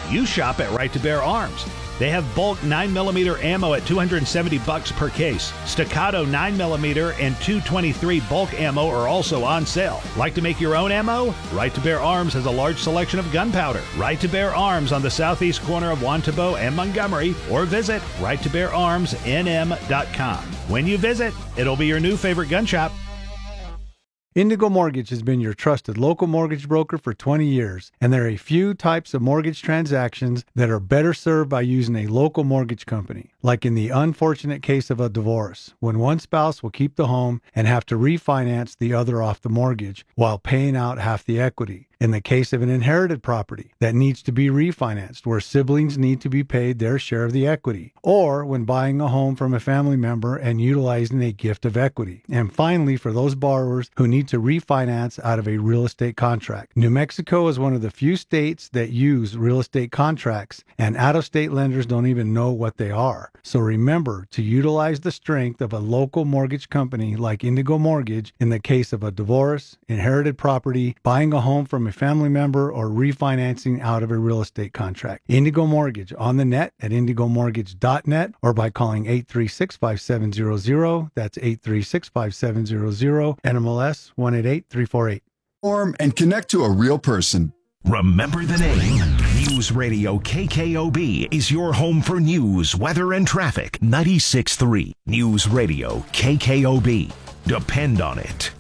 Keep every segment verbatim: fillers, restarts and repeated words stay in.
You shop at Right to Bear Arms. They have bulk nine millimeter ammo at two hundred seventy bucks per case. Staccato nine millimeter and two twenty-three bulk ammo are also on sale. Like to make your own ammo? Right to Bear Arms has a large selection of gunpowder. Right to Bear Arms on the southeast corner of Wantabo and Montgomery, or visit right to bear arms n m dot com. When you visit, it'll be your new favorite gun shop. Indigo Mortgage has been your trusted local mortgage broker for twenty years, and there are a few types of mortgage transactions that are better served by using a local mortgage company, like in the unfortunate case of a divorce, when one spouse will keep the home and have to refinance the other off the mortgage while paying out half the equity. In the case of an inherited property that needs to be refinanced, where siblings need to be paid their share of the equity, or when buying a home from a family member and utilizing a gift of equity. And finally, for those borrowers who need to refinance out of a real estate contract. New Mexico is one of the few states that use real estate contracts, and out-of-state lenders don't even know what they are. So remember to utilize the strength of a local mortgage company like Indigo Mortgage in the case of a divorce, inherited property, buying a home from a family member, or refinancing out of a real estate contract. Indigo Mortgage on the net at indigo mortgage dot net or by calling eight three six, five seven zero zero. That's eight three six, five seven zero zero. N M L S one eight eight three four eight. Form and connect to a real person. Remember the name. News Radio K K O B is your home for news, weather, and traffic. ninety-six point three News Radio K K O B. Depend on it.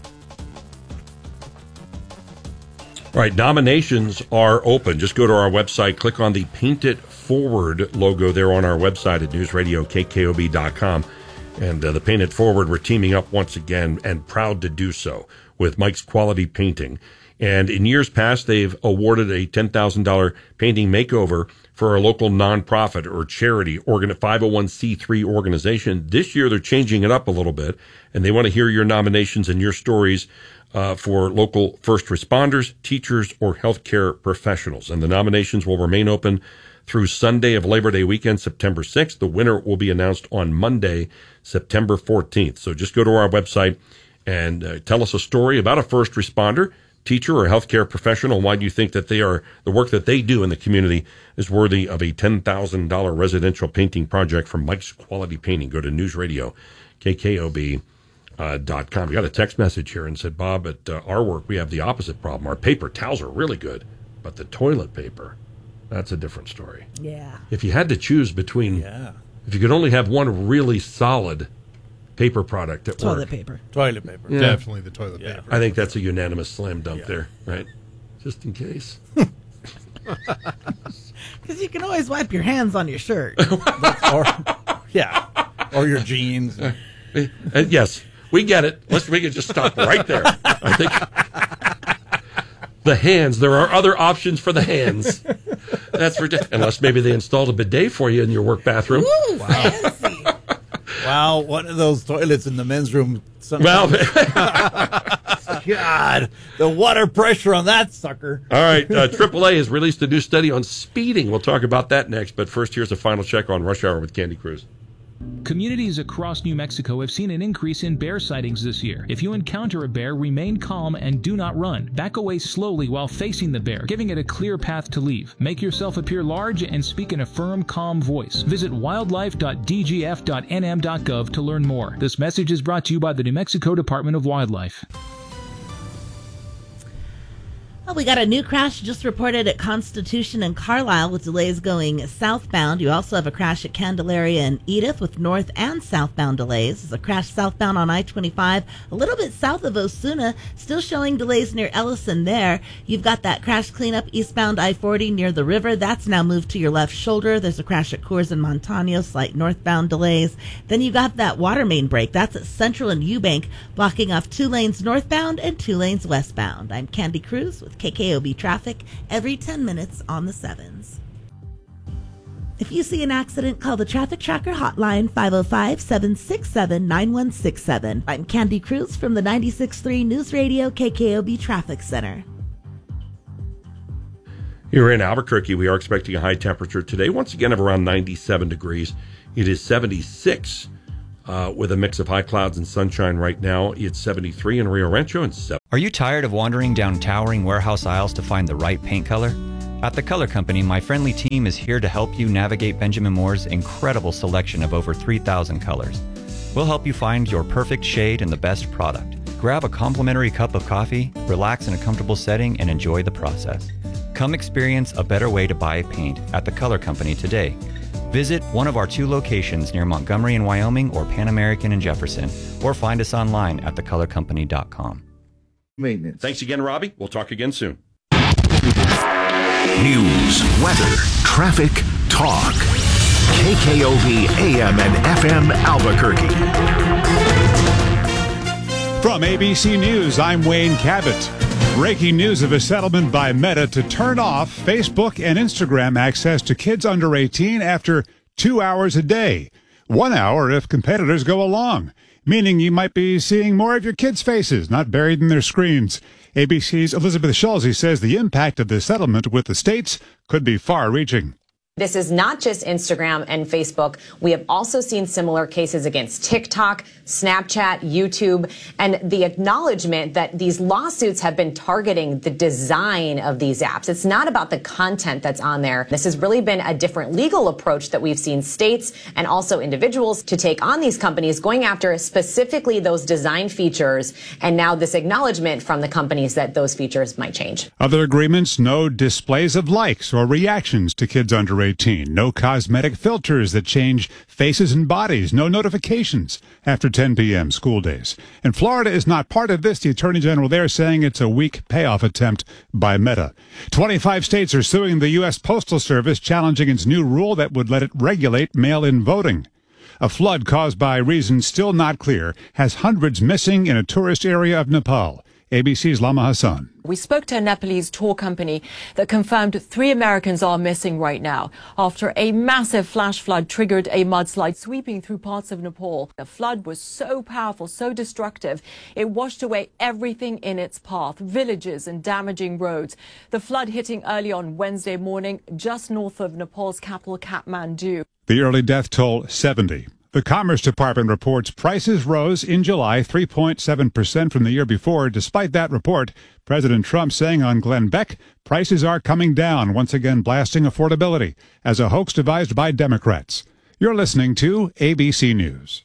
All right, nominations are open. Just go to our website, click on the Paint It Forward logo there on our website at news radio k k o b dot com. And uh, the Paint It Forward, we're teaming up once again, and proud to do so, with Mike's Quality Painting. And in years past, they've awarded a ten thousand dollars painting makeover for a local nonprofit or charity, organ- five oh one c three organization. This year, they're changing it up a little bit, and they want to hear your nominations and your stories Uh, for local first responders, teachers, or healthcare professionals. And the nominations will remain open through Sunday of Labor Day weekend, September sixth. The winner will be announced on Monday, September fourteenth. So just go to our website and uh, tell us a story about a first responder, teacher, or healthcare professional. Why do you think that they are, the work that they do in the community is worthy of a ten thousand dollars residential painting project from Mike's Quality Painting? Go to News Radio K K O B. Uh, dot com. We got a text message here and said, Bob, at uh, our work, we have the opposite problem. Our paper towels are really good, but the toilet paper, that's a different story. Yeah. If you had to choose between, yeah. if you could only have one really solid paper product at toilet work. paper. Toilet paper. Yeah. Definitely the toilet yeah. paper. I think that's a unanimous slam dunk yeah. there, right? Just in case. Because you can always wipe your hands on your shirt. or, yeah. Or your jeans. Uh, yes. We get it. Let's we can just stop right there. I think the hands. There are other options for the hands. That's ridiculous. Unless maybe they installed a bidet for you in your work bathroom. Ooh, fancy. Wow, one of those toilets in the men's room. Well, God, the water pressure on that sucker. All right, uh, triple A has released a new study on speeding. We'll talk about that next. But first, here's a final check on Rush Hour with Candy Cruz. Communities across New Mexico have seen an increase in bear sightings this year. If you encounter a bear, remain calm and do not run. Back away slowly while facing the bear, giving it a clear path to leave. Make yourself appear large and speak in a firm, calm voice. Visit wildlife dot d g f dot n m dot gov to learn more. This message is brought to you by the New Mexico Department of Wildlife. Well, we got a new crash just reported at Constitution and Carlisle with delays going southbound. You also have a crash at Candelaria and Edith with north and southbound delays. There's a crash southbound on I twenty-five, a little bit south of Osuna, still showing delays near Ellison there. You've got that crash cleanup eastbound I forty near the river. That's now moved to your left shoulder. There's a crash at Coors and Montano, slight northbound delays. Then you got that water main break. That's at Central and Eubank, blocking off two lanes northbound and two lanes westbound. I'm Candy Cruz with K K O B Traffic every ten minutes on the sevens. If you see an accident, call the Traffic Tracker hotline five oh five, seven six seven, nine one six seven. I'm Candy Cruz from the ninety-six point three News Radio K K O B Traffic Center. Here in Albuquerque, we are expecting a high temperature today, once again of around ninety-seven degrees. It is seventy-six uh, with a mix of high clouds and sunshine right now. It's seventy-three in Rio Rancho and seven. Are you tired of wandering down towering warehouse aisles to find the right paint color? At The Color Company, my friendly team is here to help you navigate Benjamin Moore's incredible selection of over three thousand colors. We'll help you find your perfect shade and the best product. Grab a complimentary cup of coffee, relax in a comfortable setting, and enjoy the process. Come experience a better way to buy paint at The Color Company today. Visit one of our two locations near Montgomery in Wyoming or Pan American in Jefferson, or find us online at the color company dot com. Maintenance. Thanks again, Robbie. We'll talk again soon. News, weather, traffic, talk. K K O B A M and F M Albuquerque. From A B C News, I'm Wayne Cabot. Breaking news of a settlement by Meta to turn off Facebook and Instagram access to kids under eighteen after two hours a day. One hour if competitors go along, meaning you might be seeing more of your kids' faces, not buried in their screens. A B C's Elizabeth Schulze says the impact of the settlement with the states could be far-reaching. This is not just Instagram and Facebook. We have also seen similar cases against TikTok, Snapchat, YouTube, and the acknowledgement that these lawsuits have been targeting the design of these apps. It's not about the content that's on there. This has really been a different legal approach that we've seen states and also individuals to take on these companies, going after specifically those design features, and now this acknowledgement from the companies that those features might change. Other agreements: no displays of likes or reactions to kids under eighteen, no cosmetic filters that change faces and bodies, no notifications after ten p.m. school days. And Florida is not part of this. The Attorney General there saying it's a weak payoff attempt by Meta. twenty-five states are suing the U S Postal Service, challenging its new rule that would let it regulate mail-in voting. A flood caused by reasons still not clear has hundreds missing in a tourist area of Nepal. A B C's Lama Hassan. We spoke to a Nepalese tour company that confirmed three Americans are missing right now after a massive flash flood triggered a mudslide sweeping through parts of Nepal. The flood was so powerful, so destructive, it washed away everything in its path, villages and damaging roads. The flood hitting early on Wednesday morning just north of Nepal's capital, Kathmandu. The early death toll, seventy. The Commerce Department reports prices rose in July three point seven percent from the year before. Despite that report, President Trump saying on Glenn Beck, prices are coming down, once again blasting affordability as a hoax devised by Democrats. You're listening to A B C News.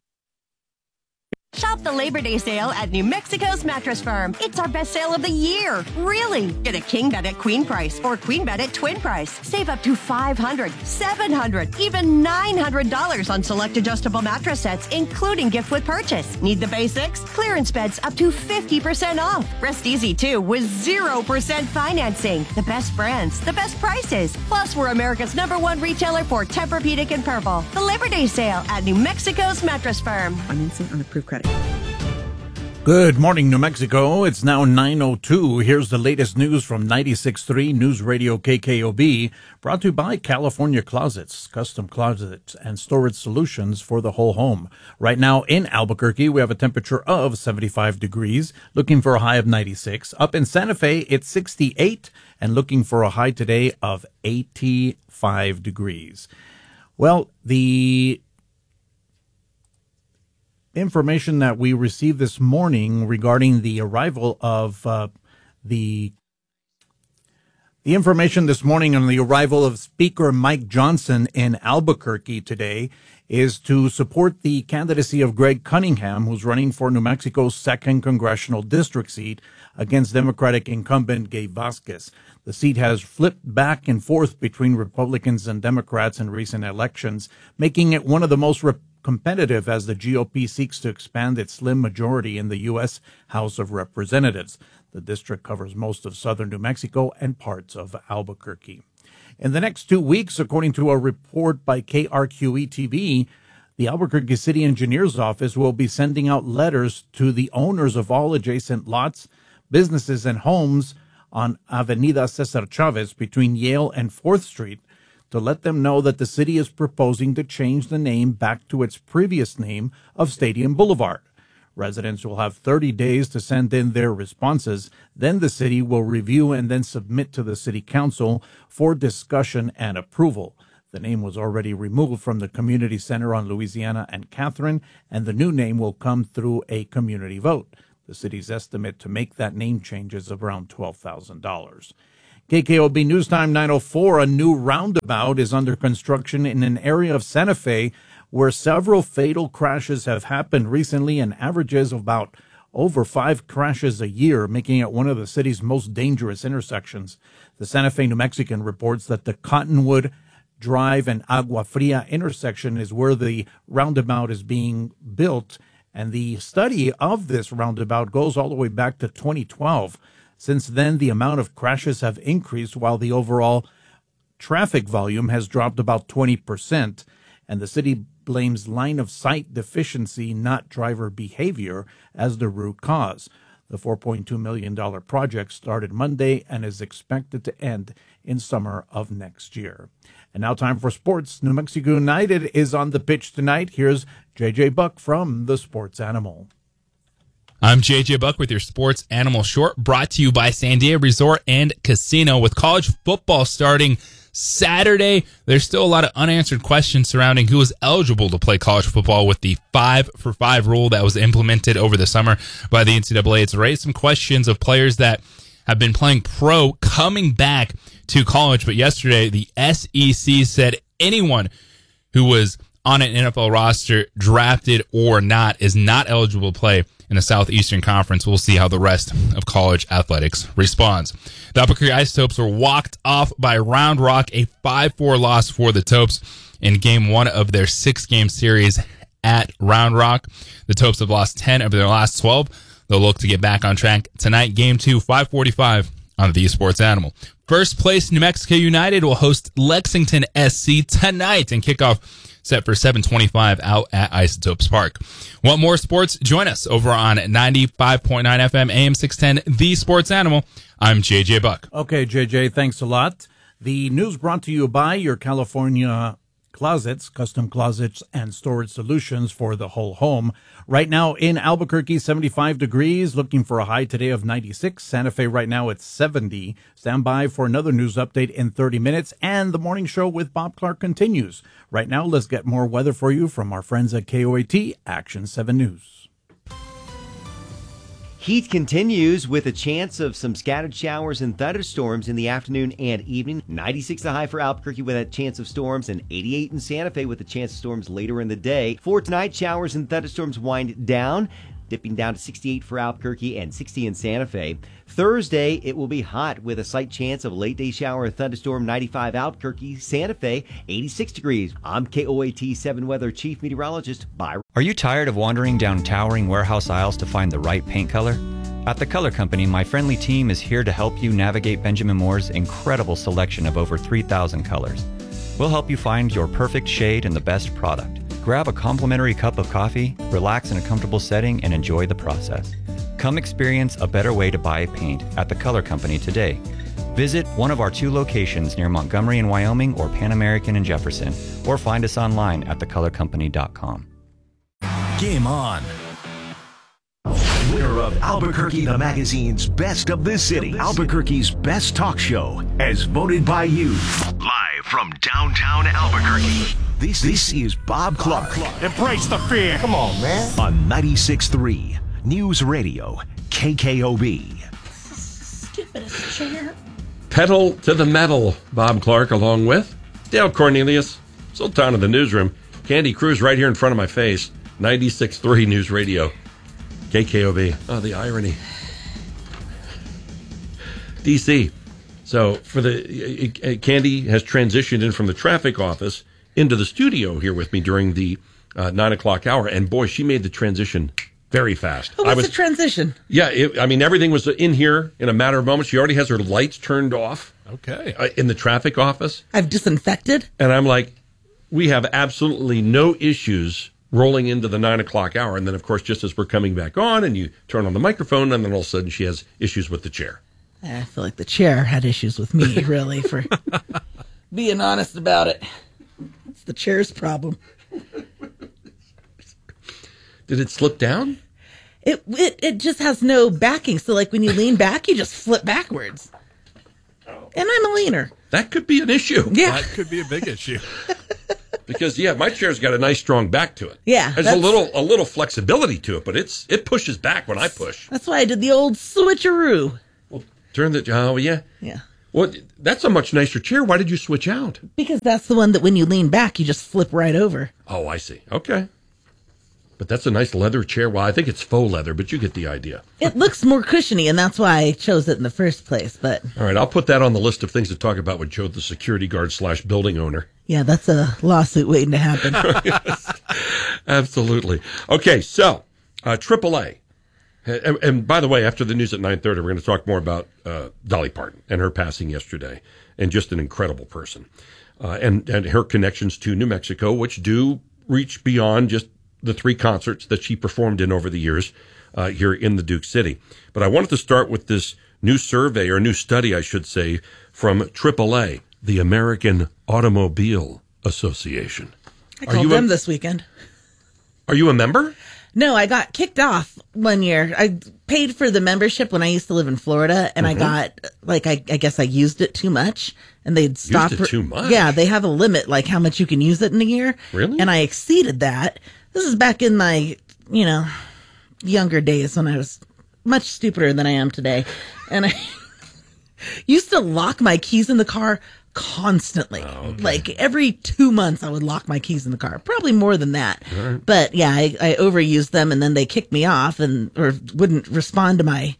Shop the Labor Day sale at New Mexico's Mattress Firm. It's our best sale of the year. Really. Get a king bed at queen price or queen bed at twin price. Save up to five hundred dollars, seven hundred dollars, even nine hundred dollars on select adjustable mattress sets, including gift with purchase. Need the basics? Clearance beds up to fifty percent off. Rest easy, too, with zero percent financing. The best brands, the best prices. Plus, we're America's number one retailer for Tempur-Pedic and Purple. The Labor Day sale at New Mexico's Mattress Firm. Financing on approved credit. Good morning, New Mexico. It's now nine oh two. Here's the latest news from ninety-six point three News Radio K K O B, brought to you by California Closets, custom closets and storage solutions for the whole home. Right now in Albuquerque, we have a temperature of seventy-five degrees, looking for a high of ninety-six. Up in Santa Fe, it's sixty-eight, and looking for a high today of eighty-five degrees. Well, the information that we received this morning regarding the arrival of uh, the the information this morning on the arrival of Speaker Mike Johnson in Albuquerque today is to support the candidacy of Greg Cunningham, who's running for New Mexico's second congressional district seat against Democratic incumbent Gabe Vasquez. The seat has flipped back and forth between Republicans and Democrats in recent elections, making it one of the most rep- competitive as the G O P seeks to expand its slim majority in the U S House of Representatives. The district covers most of southern New Mexico and parts of Albuquerque. In the next two weeks, according to a report by K R Q E T V, the Albuquerque City Engineer's Office will be sending out letters to the owners of all adjacent lots, businesses, and homes on Avenida Cesar Chavez between Yale and fourth Street to let them know that the city is proposing to change the name back to its previous name of Stadium Boulevard. Residents will have thirty days to send in their responses. Then the city will review and then submit to the city council for discussion and approval. The name was already removed from the community center on Louisiana and Catherine, and the new name will come through a community vote. The city's estimate to make that name change is around twelve thousand dollars. K K O B News Time nine oh four. A new roundabout is under construction in an area of Santa Fe where several fatal crashes have happened recently and averages about over five crashes a year, making it one of the city's most dangerous intersections. The Santa Fe New Mexican reports that the Cottonwood Drive and Agua Fria intersection is where the roundabout is being built, and the study of this roundabout goes all the way back to twenty twelve. Since then, the amount of crashes have increased while the overall traffic volume has dropped about twenty percent, and the city blames line-of-sight deficiency, not driver behavior, as the root cause. The four point two million dollars project started Monday and is expected to end in summer of next year. And now time for sports. New Mexico United is on the pitch tonight. Here's J J Buck from the Sports Animal. I'm J J Buck with your Sports Animal Short, brought to you by Sandia Resort and Casino. With college football starting Saturday, there's still a lot of unanswered questions surrounding who is eligible to play college football with the five for five rule that was implemented over the summer by the N C double A. It's raised some questions of players that have been playing pro coming back to college. But yesterday, the S E C said anyone who was on an N F L roster, drafted or not, is not eligible to play in the Southeastern Conference. We'll see how the rest of college athletics responds. The Albuquerque Ice Topes were walked off by Round Rock, a five four loss for the Topes in game one of their six-game series at Round Rock. The Topes have lost ten of their last twelve. They'll look to get back on track tonight. Game two, five forty-five on the Sports Animal. First place, New Mexico United will host Lexington S C tonight, and kickoff set for seven twenty-five out at Isotopes Park. Want more sports? Join us over on ninety-five point nine F M, A M six ten, The Sports Animal. I'm J J Buck. Okay, J J, thanks a lot. The news brought to you by your California Closets, custom closets and storage solutions for the whole home. Right now in Albuquerque, seventy-five degrees, looking for a high today of ninety-six. Santa Fe right now at seventy. Stand by for another news update in thirty minutes, and the morning show with Bob Clark continues. Right now, let's get more weather for you from our friends at K O A T Action seven News. Heat continues with a chance of some scattered showers and thunderstorms in the afternoon and evening. ninety-six the high for Albuquerque with a chance of storms, and eighty-eight in Santa Fe with a chance of storms later in the day. For tonight, showers and thunderstorms wind down, dipping down to sixty-eight for Albuquerque and sixty in Santa Fe. Thursday, it will be hot with a slight chance of late day shower and thunderstorm. ninety-five Albuquerque, Santa Fe, eighty-six degrees. I'm K O A T seven Weather Chief Meteorologist Byron. Are you tired of wandering down towering warehouse aisles to find the right paint color? At The Color Company, my friendly team is here to help you navigate Benjamin Moore's incredible selection of over three thousand colors. We'll help you find your perfect shade and the best product. Grab a complimentary cup of coffee, relax in a comfortable setting, and enjoy the process. Come experience a better way to buy paint at The Color Company today. Visit one of our two locations near Montgomery in Wyoming or Pan American in Jefferson, or find us online at the color company dot com. Game on. Winner of Albuquerque the Magazine's Best of the City, Albuquerque's best talk show, as voted by you. Live from downtown Albuquerque, this, this is Bob Clark. Embrace the fear. Come on, man. On ninety-six point three News Radio, K K O B. Stupidest chair. Pedal to the metal, Bob Clark, along with Dale Cornelius, Sultan of the Newsroom, Candy Cruz right here in front of my face, ninety-six point three News Radio, K K O B. Oh, the irony. D C. So, for the uh, Candy has transitioned in from the traffic office into the studio here with me during the uh, nine o'clock hour, and boy, she made the transition very fast. Oh, what's I was, the transition? Yeah, it, I mean, everything was in here in a matter of moments. She already has her lights turned off. Okay. Uh, in the traffic office. I've disinfected. And I'm like, we have absolutely no issues rolling into the nine o'clock hour. And then, of course, just as we're coming back on and you turn on the microphone, and then all of a sudden she has issues with the chair. I feel like the chair had issues with me, really, for being honest about it. It's the chair's problem. Did it slip down? It, it it just has no backing. So, like, when you lean back, you just flip backwards. And I'm a leaner. That could be an issue. Yeah. That could be a big issue. Because, yeah, my chair's got a nice, strong back to it. Yeah. There's a little a little flexibility to it, but it's it pushes back when I push. That's why I did the old switcheroo. Well, turn the... Oh, yeah. Yeah. Well, that's a much nicer chair. Why did you switch out? Because that's the one that when you lean back, you just flip right over. Oh, I see. Okay. But that's a nice leather chair. Well, I think it's faux leather, but you get the idea. It looks more cushiony, and that's why I chose it in the first place. But all right, I'll put that on the list of things to talk about with Joe, the security guard slash building owner. yeah, that's a lawsuit waiting to happen. Yes, absolutely. Okay, so uh, triple A. And, and by the way, after the news at nine thirty, we're going to talk more about uh, Dolly Parton and her passing yesterday, and just an incredible person. Uh, and, and her connections to New Mexico, which do reach beyond just the three concerts that she performed in over the years uh, here in the Duke City. But I wanted to start with this new survey, or new study, I should say, from triple A, the American Automobile Association. I called them a, this weekend. Are you a member? No, I got kicked off one year. I paid for the membership when I used to live in Florida, and mm-hmm. I got, like, I, I guess I used it too much, and they'd stop. Used it too much? Yeah, they have a limit, like, how much you can use it in a year. Really? And I exceeded that. This is back in my, you know, younger days when I was much stupider than I am today. And I used to lock my keys in the car constantly. Oh, okay. Like every two months I would lock my keys in the car. Probably more than that. Right. But yeah, I, I overused them, and then they kicked me off and or wouldn't respond to my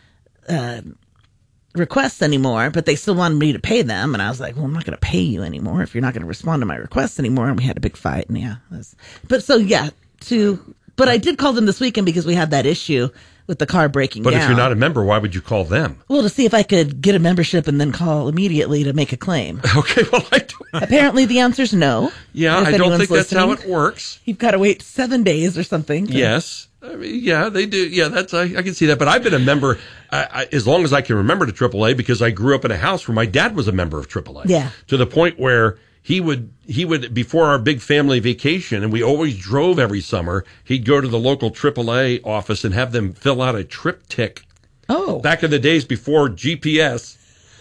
uh, requests anymore, but they still wanted me to pay them. And I was like, well, I'm not going to pay you anymore if you're not going to respond to my requests anymore. And we had a big fight. And yeah, was, but so yeah, to, but I did call them this weekend because we had that issue with the car breaking but down. But if you're not a member, why would you call them? Well, to see if I could get a membership and then call immediately to make a claim. Okay, well, I do. Apparently the answer's no. Yeah, I don't think that's how it works. You've got to wait seven days or something. To... Yes. I mean, yeah, they do. Yeah, that's I, I can see that. But I've been a member I, I, as long as I can remember to triple A because I grew up in a house where my dad was a member of triple A. Yeah. To the point where he would, he would, before our big family vacation, and we always drove every summer, he'd go to the local triple A office and have them fill out a triptych. Oh. Back in the days before G P S.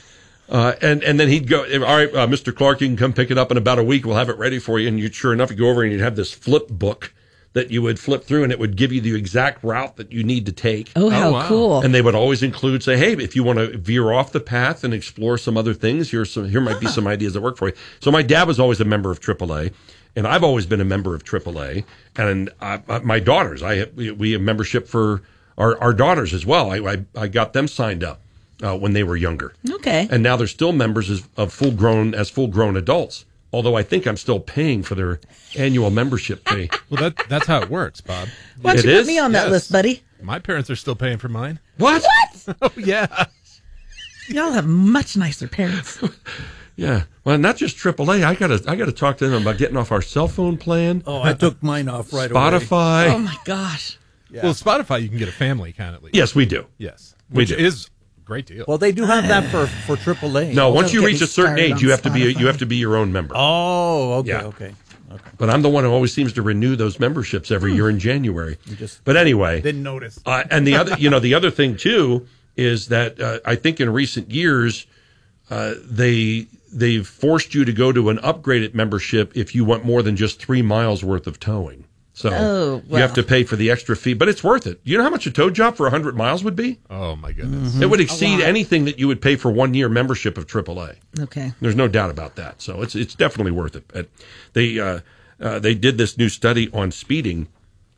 Uh, and, and then he'd go, all right, uh, Mister Clark, you can come pick it up in about a week. We'll have it ready for you. And you'd, sure enough, you go over and you'd have this flip book that you would flip through, and it would give you the exact route that you need to take. Oh, how oh, wow. cool. And they would always include, say, hey, if you want to veer off the path and explore some other things, here's some, here might be some ideas that work for you. So my dad was always a member of triple A, and I've always been a member of triple A. And I, I, my daughters, I we, we have membership for our, our daughters as well. I, I, I got them signed up uh, when they were younger. Okay. And now they're still members as, of full grown as full grown adults. Although I think I'm still paying for their annual membership fee. Well, that that's how it works, Bob. Why don't it you is? put me on that Yes. list, buddy? My parents are still paying for mine. What? What? Oh, yeah. Y'all have much nicer parents. Yeah. Well, not just triple A. I gotta I gotta talk to them about getting off our cell phone plan. Oh, I took mine off right Spotify. away. Oh my gosh. Yeah. Well, Spotify, you can get a family account at least. Yes, we do. Yes. We Which do. is a great deal. Well, they do have that for, for triple A. No, once Don't you get reach me a certain started age, you on have to be a, Spotify. you have to be your own member. Oh, okay, Yeah. okay. Okay. But I'm the one who always seems to renew those memberships every year in January. just But anyway, Didn't notice. Uh, and the other, you know, the other thing too is that uh, I think in recent years uh, they they've forced you to go to an upgraded membership if you want more than just three miles worth of towing. So Oh, you have well. to pay for the extra fee, but it's worth it. You know how much a tow job for one hundred miles would be? Oh, my goodness. It would exceed anything that you would pay for one year membership of triple A. Okay. There's no doubt about that. So it's it's definitely worth it. But they uh, uh, they did this new study on speeding,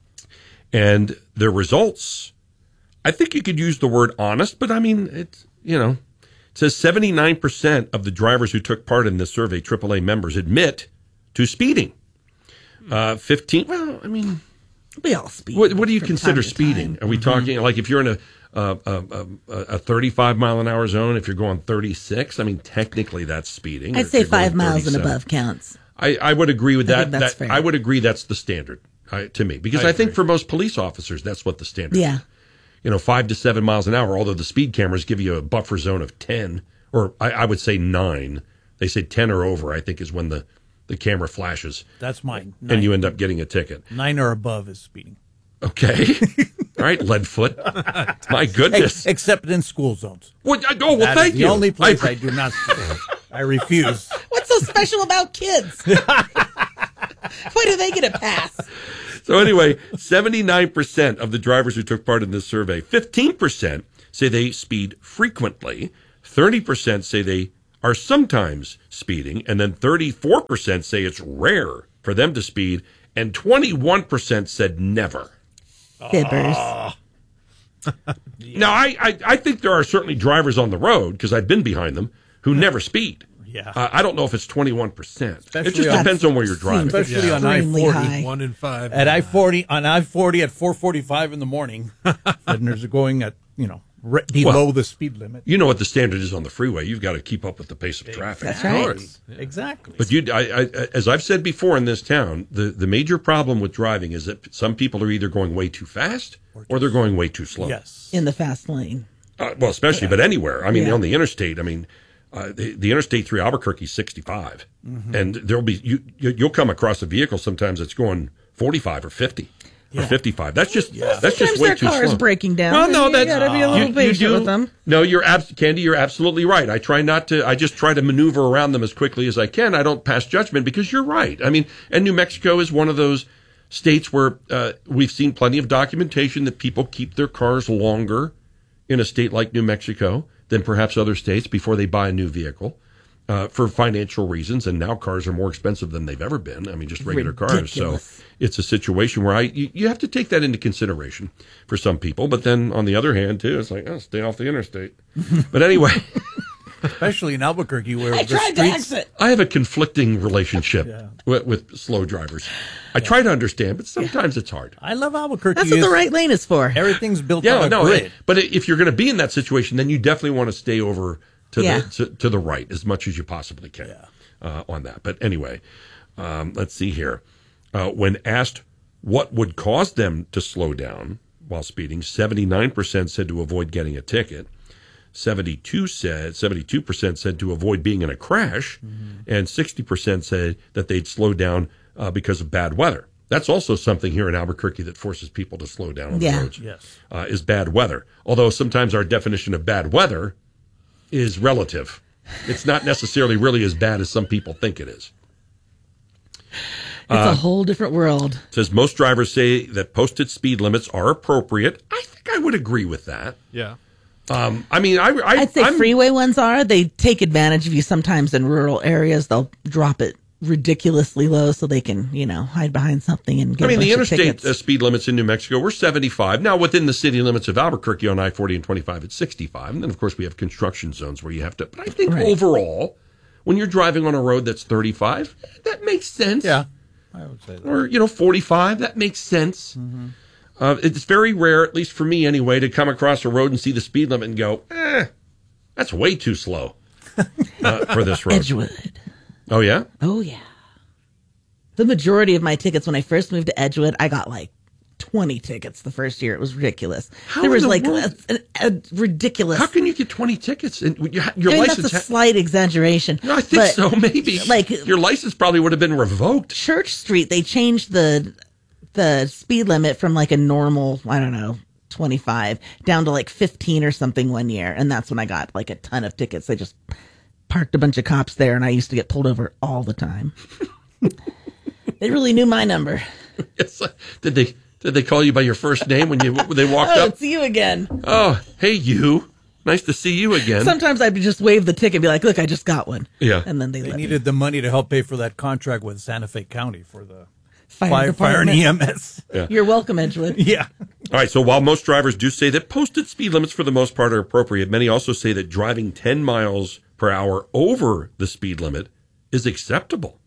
and the results. I think you could use the word honest, but I mean it's you know it says seventy-nine percent of the drivers who took part in this survey, triple A members, admit to speeding. Uh, fifteen. Well, I mean, We all speed. what, what do you from consider time to speeding? time. Are we talking like if you're in a a, a, a a thirty-five mile an hour zone? If you're going thirty-six, I mean technically that's speeding. Or I'd if say you're going five miles and thirty-seven. above counts. I, I would agree with I that. think that's that fair. I would agree that's the standard uh, to me because I, I think agree. for most police officers that's what the standard. Yeah. is. You know, five to seven miles an hour. Although the speed cameras give you a buffer zone of ten, or I, I would say nine. They say ten or over. I think is when the, the camera flashes, That's mine. Nine, and you end up getting a ticket. nine or above is speeding. Okay, all right, Leadfoot. My goodness. Ex- except in school zones. What, oh well, That is thank the you. only place I- I, do not. I refuse. What's so special about kids? Why do they get a pass? So anyway, seventy-nine percent of the drivers who took part in this survey, fifteen percent say they speed frequently, thirty percent say they are sometimes speeding, and then thirty-four percent say it's rare for them to speed, and twenty-one percent said never. Fibbers. Oh. Now, I, I, I think there are certainly drivers on the road, because I've been behind them, who never speed. Yeah. Uh, I don't know if it's twenty-one percent. Especially It just on- depends on where you're driving. Especially on I Extremely forty. high. One in five. At I forty, on I forty at four forty-five in the morning, and there's going at, you know, re- below Well, the speed limit. You know what the standard is on the freeway. You've got to keep up with the pace of traffic. That's right. Of course. Exactly. But you, I, I, as I've said before in this town, the, the major problem with driving is that some people are either going way too fast or they're going way too slow. Yes. In the fast lane. Uh, well, especially, but anywhere. I mean, Yeah. on the interstate. I mean, uh, the, the Interstate through Albuquerque is sixty-five, Mhm. and there'll be you, you you'll come across a vehicle sometimes that's going forty-five or fifty. Or fifty-five. That's just that's just Sometimes way their too car is slow. breaking down. Well, no, You that's gotta be a little you- you patient do- with them. No, you're abs- Candy. You're absolutely right. I try not to. I just try to maneuver around them as quickly as I can. I don't pass judgment because you're right. I mean, and New Mexico is one of those states where uh, we've seen plenty of documentation that people keep their cars longer in a state like New Mexico than perhaps other states before they buy a new vehicle. Uh, for financial reasons, and now cars are more expensive than they've ever been. I mean, just regular cars. So Ridiculous. it's a situation where I you, you have to take that into consideration for some people. But then on the other hand, too, it's like, oh, stay off the interstate. But anyway, Especially in Albuquerque, where I the tried to streets. exit. I have a conflicting relationship Yeah. with, with slow drivers. I try to understand, but sometimes it's hard. I love Albuquerque. That's what the It's- right lane is for. Everything's built Yeah, on a no, grid. but if you're going to be in that situation, then you definitely want to stay over to Yeah. the to, to the right as much as you possibly can uh, on that. But anyway, um, let's see here. Uh, when asked what would cause them to slow down while speeding, seventy-nine percent said to avoid getting a ticket. seventy-two said seventy-two percent said to avoid being in a crash, and sixty percent said that they'd slow down uh, because of bad weather. That's also something here in Albuquerque that forces people to slow down on Yeah. the roads. Yes. Uh, is bad weather. Although sometimes our definition of bad weather is relative. It's not necessarily really as bad as some people think it is. It's a whole different world. It says most drivers say that posted speed limits are appropriate. I think I would agree with that. Yeah. Um, I mean, I, I, I'd say I'm, freeway ones are. They take advantage of you sometimes in rural areas. They'll drop it ridiculously low so they can, you know, hide behind something and get I mean, a bunch the of interstate tickets. uh, speed limits in New Mexico were seventy-five. Now, within the city limits of Albuquerque on I forty and twenty-five, it's sixty-five. And then, of course, we have construction zones where you have to. But I think Right. overall, when you're driving on a road that's thirty-five, that makes sense. Yeah, I would say that. Or, you know, forty-five, that makes sense. Mm-hmm. Uh, it's very rare, at least for me anyway, to come across a road and see the speed limit and go, eh, that's way too slow uh, for this road. Edgewood. Oh, yeah? Oh, yeah. The majority of my tickets when I first moved to Edgewood, I got like twenty tickets the first year. It was ridiculous. How there in was the like world? a, a, a ridiculous. How can you get twenty tickets? And you ha- your I mean, license. that's a ha- slight exaggeration. No, I think but, so, maybe. Like your license probably would have been revoked. Church Street, they changed the the speed limit from like a normal, I don't know, twenty-five down to like fifteen or something one year, and that's when I got like a ton of tickets. They just parked a bunch of cops there, and I used to get pulled over all the time. They really knew my number. Yes. Did they did they call you by your first name when you when they walked Oh, up? it's you again. Oh, hey you. Nice to see you again. Sometimes I'd just wave the ticket and be like, look, I just got one. Yeah. And then they, They let needed the money to help pay for that contract with Santa Fe County for the Fire fire, fire and department. E M S. Yeah. me. You're welcome, Edgewood. Yeah. All right, so while most drivers do say that posted speed limits for the most part are appropriate, many also say that driving ten miles per hour over the speed limit is acceptable.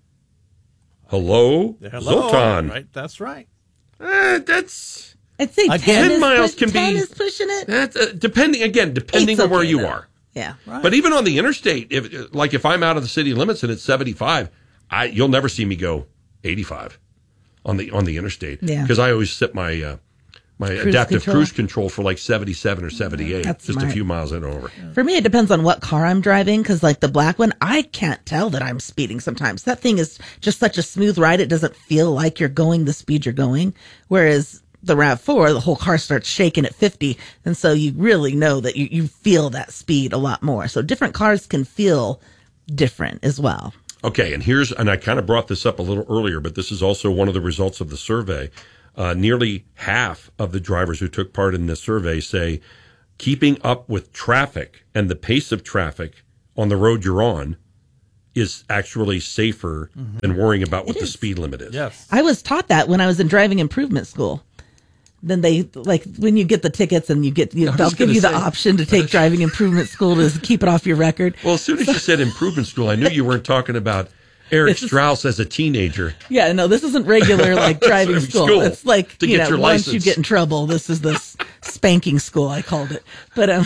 Hello, Hello. Zoltan. Right, that's right. Eh, that's I'd say Again, ten, ten is miles push- can ten be- is pushing it. that's uh, depending again, depending Eight's on where okay, you though. are. Yeah. But even on the interstate, if like if I'm out of the city limits and it's seventy-five, I you'll never see me go eighty-five on the on the interstate. Yeah. Because I always set my uh, my Cruise adaptive control. cruise control for like seventy-seven or seventy-eight, That's just smart. a few miles in over. For me, it depends on what car I'm driving, because like the black one, I can't tell that I'm speeding sometimes. That thing is just such a smooth ride. It doesn't feel like you're going the speed you're going. Whereas the RAV four, the whole car starts shaking at fifty. And so you really know that you, you feel that speed a lot more. So different cars can feel different as well. Okay, and here's, and I kind of brought this up a little earlier, but this is also one of the results of the survey. Uh, nearly half of the drivers who took part in this survey say keeping up with traffic and the pace of traffic on the road you're on is actually safer mm-hmm. than worrying about what the speed limit is. Yes. I was taught that when I was in driving improvement school. Then they, like, when you get the tickets and you get, you, they'll give you say, the option to take driving improvement school to keep it off your record. Well, as soon as you said improvement school, I knew you weren't talking about Eric Strauss as a teenager. Yeah, no, this isn't regular, like, driving school. school. It's like, to you get know, your once license. you get in trouble, this is the spanking school, I called it. But, um,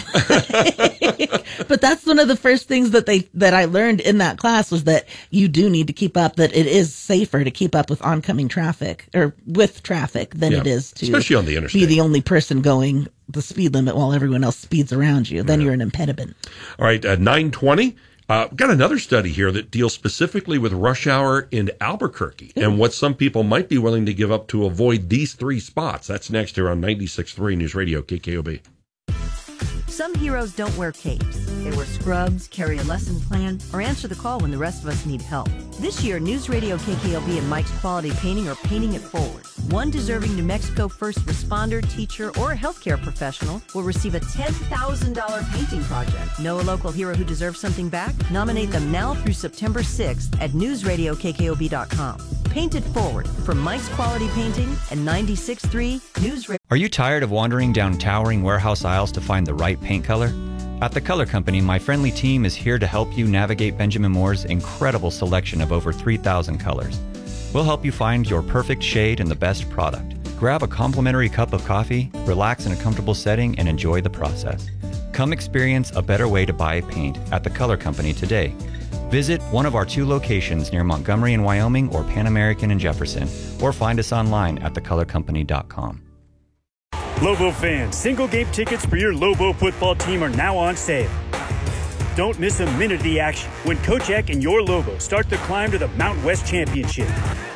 but that's one of the first things that they, that I learned in that class was that you do need to keep up, that it is safer to keep up with oncoming traffic, or with traffic, than yeah. it is to Especially on the interstate. be the only person going the speed limit while everyone else speeds around you. Then yeah. you're an impediment. All right, uh, nine twenty. Uh, got another study here that deals specifically with rush hour in Albuquerque Ooh. and what some people might be willing to give up to avoid these three spots. That's next here on ninety-six point three News Radio K K O B. Some heroes don't wear capes. They wear scrubs, carry a lesson plan, or answer the call when the rest of us need help. This year, News Radio K K O B and Mike's Quality Painting are paying it forward. One deserving New Mexico first responder, teacher, or healthcare professional will receive a ten thousand dollars painting project. Know a local hero who deserves something back? Nominate them now through September sixth at news radio k k o b dot com. Paint it forward from Mike's Quality Painting and ninety-six point three News Radio. Are you tired of wandering down towering warehouse aisles to find the right paint color? At The Color Company, my friendly team is here to help you navigate Benjamin Moore's incredible selection of over three thousand colors. We'll help you find your perfect shade and the best product. Grab a complimentary cup of coffee, relax in a comfortable setting, and enjoy the process. Come experience a better way to buy paint at The Color Company today. Visit one of our two locations near Montgomery in Wyoming or Pan American in Jefferson, or find us online at the color company dot com. Lobo fans, single game tickets for your Lobo football team are now on sale. Don't miss a minute of the action when Coach Eck and your Lobo start the climb to the Mountain West Championship.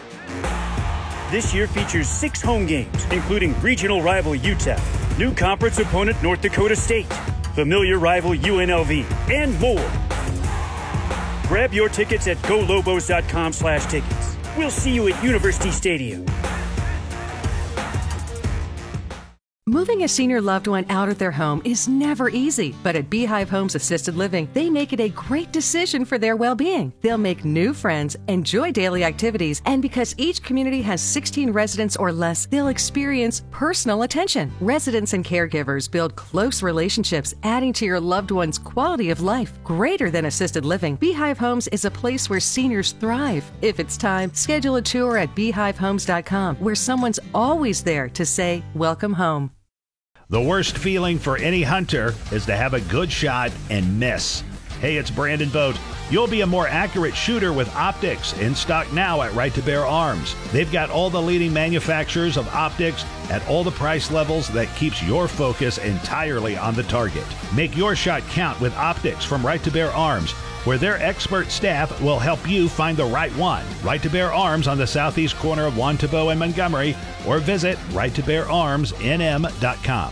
This year features six home games, including regional rival U T E P, new conference opponent North Dakota State, familiar rival U N L V, and more. Grab your tickets at go lobos dot com slash tickets. We'll see you at University Stadium. Moving a senior loved one out of their home is never easy, but at Beehive Homes Assisted Living, they make it a great decision for their well-being. They'll make new friends, enjoy daily activities, and because each community has sixteen residents or less, they'll experience personal attention. Residents and caregivers build close relationships, adding to your loved one's quality of life. Greater than assisted living, Beehive Homes is a place where seniors thrive. If it's time, schedule a tour at beehive homes dot com, where someone's always there to say, welcome home. The worst feeling for any hunter is to have a good shot and miss. Hey, it's Brandon Vogt. You'll be a more accurate shooter with optics, in stock now at Right to Bear Arms. They've got all the leading manufacturers of optics at all the price levels that keeps your focus entirely on the target. Make your shot count with optics from Right to Bear Arms, where their expert staff will help you find the right one. Right to Bear Arms on the southeast corner of Juan Tabo and Montgomery, or visit right to bear arms n m dot com.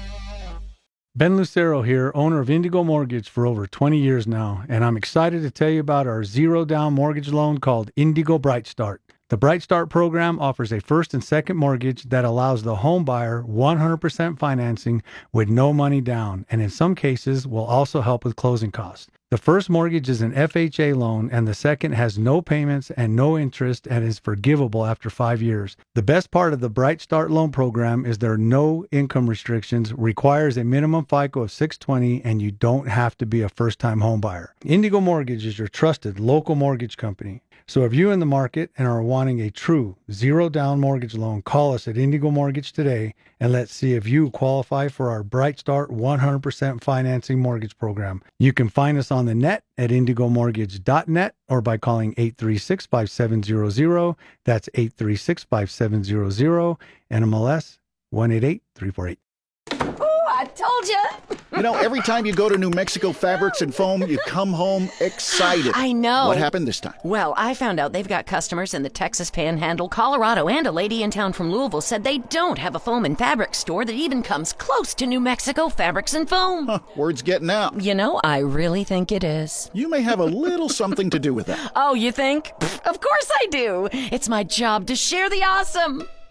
Ben Lucero here, owner of Indigo Mortgage for over twenty years now, and I'm excited to tell you about our zero-down mortgage loan called Indigo Bright Start. The Bright Start program offers a first and second mortgage that allows the home buyer one hundred percent financing with no money down, and in some cases will also help with closing costs. The first mortgage is an F H A loan, and the second has no payments and no interest and is forgivable after five years. The best part of the Bright Start loan program is there are no income restrictions, requires a minimum FICO of six twenty, and you don't have to be a first-time home buyer. Indigo Mortgage is your trusted local mortgage company. So if you're in the market and are wanting a true zero-down mortgage loan, call us at Indigo Mortgage today, and let's see if you qualify for our Bright Start one hundred percent financing mortgage program. You can find us on the net at indigo mortgage dot net or by calling eight three six, five seven zero zero. That's eight three six, five seven zero zero, N M L S one eight eight three four eight. I told you. You know, every time you go to New Mexico Fabrics and Foam, you come home excited. I know. What happened this time? Well, I found out they've got customers in the Texas Panhandle, Colorado, and a lady in town from Louisville said they don't have a foam and fabric store that even comes close to New Mexico Fabrics and Foam. Huh, word's getting out. You know, I really think it is. You may have a little something to do with that. Oh, you think? Of course I do. It's my job to share the awesome.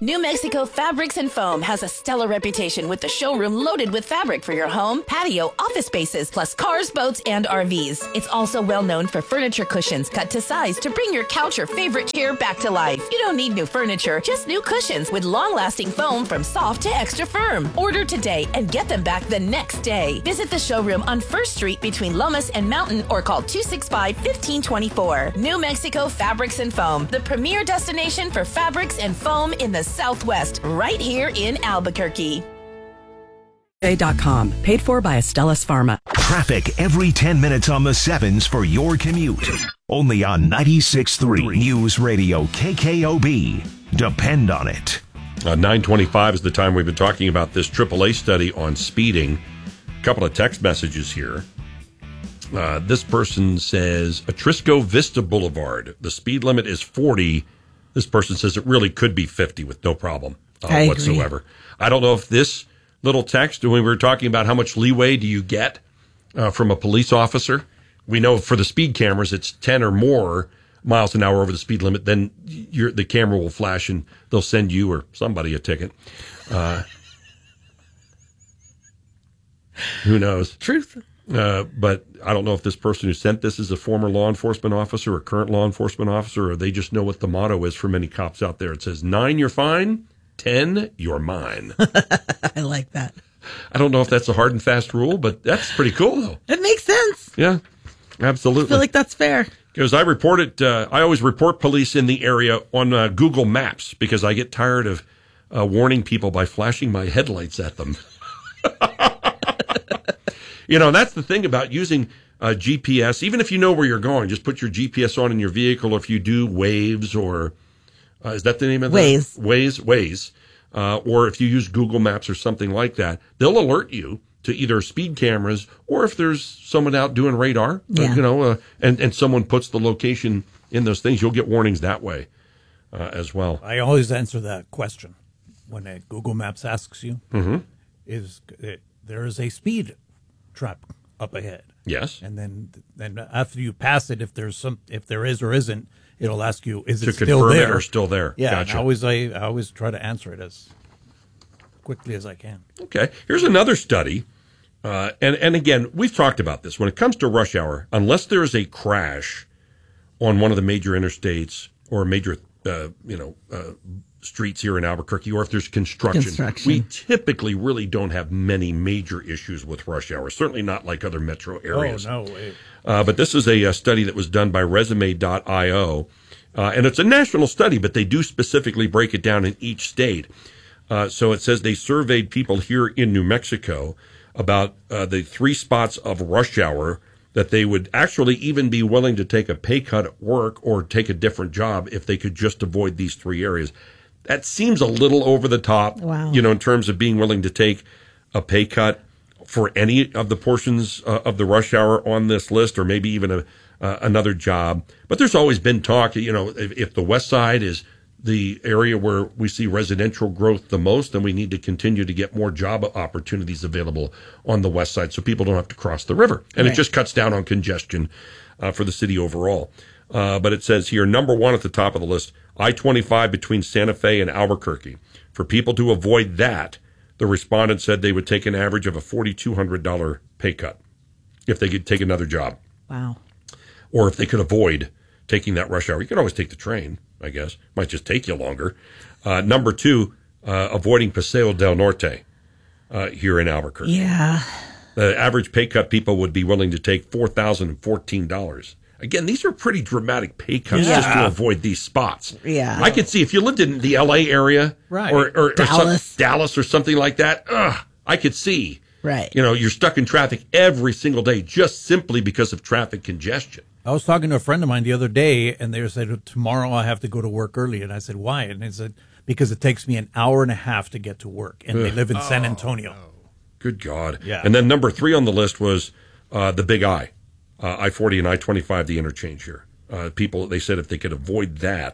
New Mexico Fabrics and Foam has a stellar reputation with the showroom loaded with fabric for your home, patio, office spaces, plus cars, boats, and R Vs. It's also well known for furniture cushions cut to size to bring your couch or favorite chair back to life. You don't need new furniture, just new cushions with long-lasting foam from soft to extra firm. Order today and get them back the next day. Visit the showroom on First Street between Lomas and Mountain or call two six five, one five two four. New Mexico Fabrics and Foam, the premier destination for fabrics and foam in the Southwest, right here in Albuquerque. dot com, paid for by Astellas Pharma. Traffic every ten minutes on the sevens for your commute. Only on ninety-six point three News Radio K K O B. Depend on it. Uh, nine twenty-five is the time we've been talking about this triple A study on speeding. A couple of text messages here. Uh, this person says, Atrisco Vista Boulevard, the speed limit is forty. This person says it really could be fifty with no problem uh, I whatsoever. agree. I don't know if this little text, when we were talking about how much leeway do you get uh, from a police officer, we know for the speed cameras it's ten or more miles an hour over the speed limit, then you're, the camera will flash and they'll send you or somebody a ticket. Uh, who knows? Truth. Uh, but I don't know if this person who sent this is a former law enforcement officer or current law enforcement officer, or they just know what the motto is for many cops out there. It says, nine, you're fine. ten, you're mine. I like that. I don't know if that's a hard and fast rule, but that's pretty cool, though. It makes sense. Yeah, absolutely. I feel like that's fair. Because I report it, uh, I always report police in the area on uh, Google Maps because I get tired of uh, warning people by flashing my headlights at them. You know, that's the thing about using uh, G P S. Even if you know where you're going, just put your G P S on in your vehicle. Or if you do Waves or uh, is that the name of it? Waze. Waze, Waze. Uh, or if you use Google Maps or something like that, they'll alert you to either speed cameras or if there's someone out doing radar, Yeah. uh, you know, uh, and, and someone puts the location in those things, you'll get warnings that way uh, as well. I always answer that question when uh, Google Maps asks you, Mm-hmm. is uh, there is a speed trap up ahead? Yes. And then then after you pass it, if there's some, if there is or isn't, it'll ask you, is To it still confirm it there or still there. Yeah. Gotcha. And I always I, I always try to answer it as quickly as I can. Okay. Here's another study. Uh, and, and again, we've talked about this. When it comes to rush hour, unless there is a crash on one of the major interstates or major, uh, you know, uh, streets here in Albuquerque, or if there's construction, Construction. we typically really don't have many major issues with rush hour. Certainly not like other metro areas. Oh, no way. Uh, but this is a, a study that was done by resume dot io. Uh, and it's a national study, but they do specifically break it down in each state. Uh, so it says they surveyed people here in New Mexico about uh, the three spots of rush hour that they would actually even be willing to take a pay cut at work or take a different job if they could just avoid these three areas. That seems a little over the top, Wow. you know, in terms of being willing to take a pay cut for any of the portions uh, of the rush hour on this list, or maybe even a, uh, another job. But there's always been talk, you know, if, if the West Side is the area where we see residential growth the most, then we need to continue to get more job opportunities available on the West Side so people don't have to cross the river. And Right. it just cuts down on congestion uh, for the city overall. Uh, but it says here, number one at the top of the list, I twenty-five between Santa Fe and Albuquerque. For people to avoid that, the respondents said they would take an average of a four thousand two hundred dollars pay cut if they could take another job. Wow. Or if they could avoid taking that rush hour. You can always take the train, I guess. Might just take you longer. Uh, number two, uh, avoiding Paseo del Norte uh, here in Albuquerque. Yeah. The average pay cut people would be willing to take four thousand fourteen dollars. Again, these are pretty dramatic pay cuts Yeah. just to avoid these spots. Yeah. I could see if you lived in the L A area, Right. or, or, or Dallas. some, Dallas or something like that, ugh, I could see. Right. You know, you're stuck in traffic every single day just simply because of traffic congestion. I was talking to a friend of mine the other day, and they said, tomorrow I have to go to work early. And I said, why? And they said, because it takes me an hour and a half to get to work. And they Ugh. live in San Antonio. Good God. Yeah. And then number three on the list was uh, the Big I, uh, I forty and I twenty-five, the interchange here. Uh, people, they said if they could avoid that,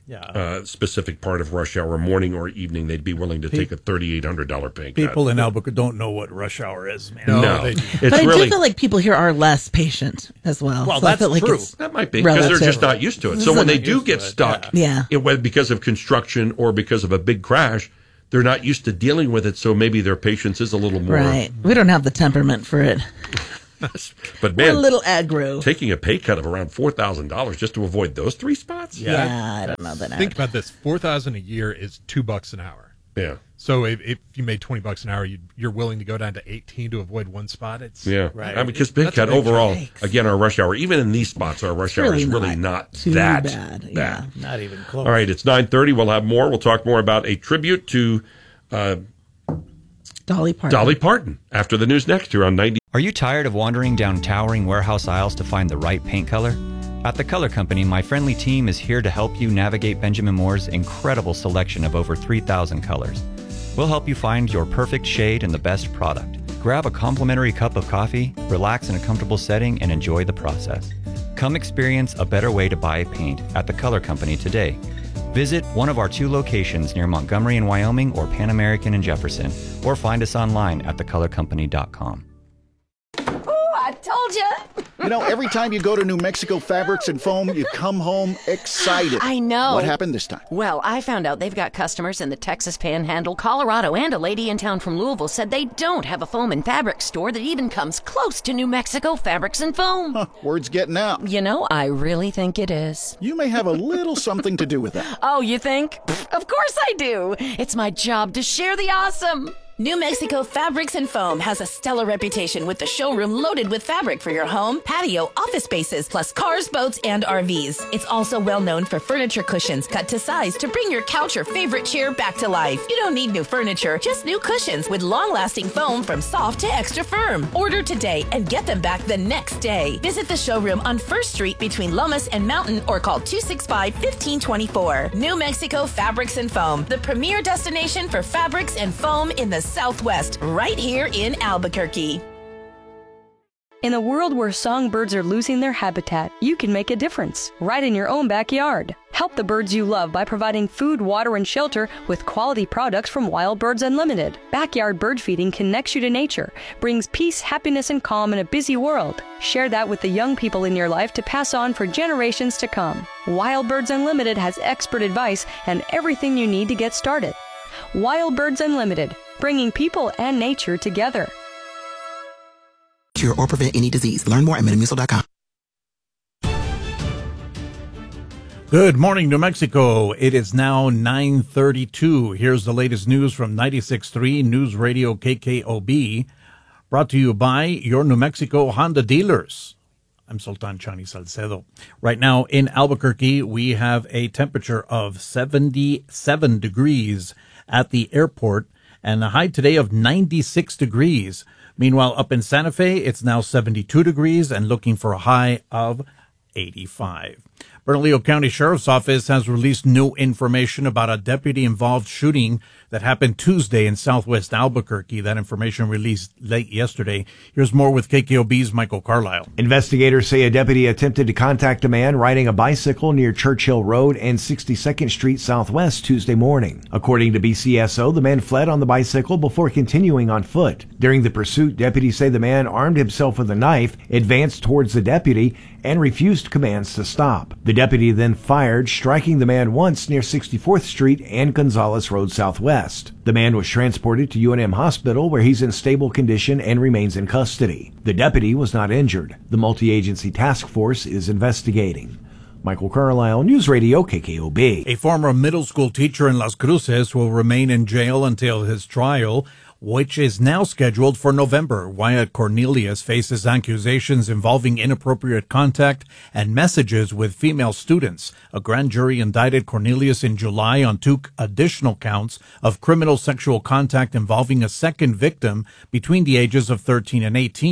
Yeah. uh, specific part of rush hour, morning or evening, they'd be willing to Pe- take a thirty-eight hundred dollars pay cut. People in Albuquerque don't know what rush hour is, man. No, no. They, It's but I really, do feel like people here are less patient as well. Well, So I that's feel like true. it's that might be because they're relative. just not used to it. So when they do get stuck, Yeah. it, whether because of construction or because of a big crash, they're not used to dealing with it. So maybe their patience is a little more. Right. We don't have the temperament for it. But We're man, a little aggro. taking a pay cut of around four thousand dollars just to avoid those three spots. Yeah, I don't know that. I Think would- about this: four thousand a year is two bucks an hour. Yeah. So if, if you made twenty bucks an hour, you, you're willing to go down to eighteen to avoid one spot. It's Yeah, right. I mean, because big That's a cut big overall, jump. again, our rush hour, even in these spots, our rush hour really is really not not too that bad, yeah. not even close. All right, it's nine thirty. We'll have more. We'll talk more about a tribute to uh, Dolly Parton. Dolly Parton after the news next here on ninety. Are you tired of wandering down towering warehouse aisles to find the right paint color? At The Color Company, my friendly team is here to help you navigate Benjamin Moore's incredible selection of over three thousand colors. We'll help you find your perfect shade and the best product. Grab a complimentary cup of coffee, relax in a comfortable setting, and enjoy the process. Come experience a better way to buy paint at The Color Company today. Visit one of our two locations near Montgomery in Wyoming or Pan American in Jefferson, or find us online at the color company dot com. I told you. You know, every time you go to New Mexico Fabrics and Foam, you come home excited. I know. What happened this time? Well, I found out they've got customers in the Texas Panhandle, Colorado, and a lady in town from Louisville said they don't have a foam and fabric store that even comes close to New Mexico Fabrics and Foam. Huh, word's getting out. You know, I really think it is. You may have a little something to do with that. Oh, you think? Pfft, of course I do. It's my job to share the awesome. New Mexico Fabrics and Foam has a stellar reputation with the showroom loaded with fabric for your home, patio, office spaces, plus cars, boats, and R Vs. It's also well known for furniture cushions cut to size to bring your couch or favorite chair back to life. You don't need new furniture, just new cushions with long-lasting foam from soft to extra firm. Order today and get them back the next day. Visit the showroom on First Street between Lomas and Mountain or call two six five, one five two four. New Mexico Fabrics and Foam, the premier destination for fabrics and foam in the Southwest, right here in Albuquerque. In a world where songbirds are losing their habitat, you can make a difference, right in your own backyard. Help the birds you love by providing food, water, and shelter with quality products from Wild Birds Unlimited. Backyard bird feeding connects you to nature, brings peace, happiness, and calm in a busy world. Share that with the young people in your life to pass on for generations to come. Wild Birds Unlimited has expert advice and everything you need to get started. Wild Birds Unlimited, bringing people and nature together. Cure or prevent any disease. Learn more at Metamucil dot com. Good morning, New Mexico. It is now nine thirty-two. Here's the latest news from ninety-six point three News Radio K K O B, brought to you by your New Mexico Honda dealers. I'm Sultan Chani Salcedo. Right now in Albuquerque, we have a temperature of seventy-seven degrees at the airport and a high today of ninety-six degrees. Meanwhile, up in Santa Fe, it's now seventy-two degrees and looking for a high of eighty-five. Bernalillo County Sheriff's Office has released new information about a deputy-involved shooting that happened Tuesday in southwest Albuquerque. That information released late yesterday. Here's more with K K O B's Michael Carlisle. Investigators say a deputy attempted to contact a man riding a bicycle near Churchill Road and sixty-second Street Southwest Tuesday morning. According to B C S O, the man fled on the bicycle before continuing on foot. During the pursuit, deputies say the man armed himself with a knife, advanced towards the deputy, and refused commands to stop. The deputy then fired, striking the man once near sixty-fourth Street and Gonzales Road Southwest. The man was transported to U N M Hospital where he's in stable condition and remains in custody. The deputy was not injured. The multi-agency task force is investigating. Michael Carlisle, News Radio K K O B. A former middle school teacher in Las Cruces will remain in jail until his trial, which is now scheduled for November. Wyatt Cornelius faces accusations involving inappropriate contact and messages with female students. A grand jury indicted Cornelius in July on two additional counts of criminal sexual contact involving a second victim between the ages of thirteen and eighteen.